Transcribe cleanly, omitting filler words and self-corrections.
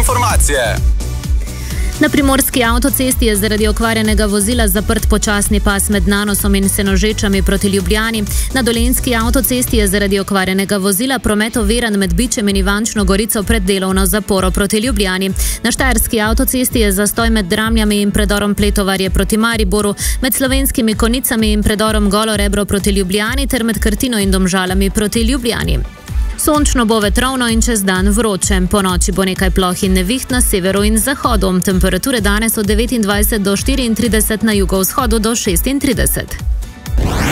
informacije. Na primorski avtocesti je zaradi okvarjenega vozila zaprt počasni pas med Nanosom in Senožečami proti Ljubljani. Na dolenjski avtocesti je zaradi okvarjenega vozila promet oviran med Bičem in Ivančno Gorico pred delovno zaporo proti Ljubljani. Na štajerski avtocesti je zastoj med Dramljami in predorom Pletovarje proti Mariboru, med Slovenskimi Konicami in predorom Golo Rebro proti Ljubljani ter med Krtino in Domžalami proti Ljubljani. Sončno bo, vetrovno in čez dan vroče. Po noči bo nekaj ploh in neviht na severu in zahodu. Temperature danes od 29 do 34, na jugovzhodu do 36.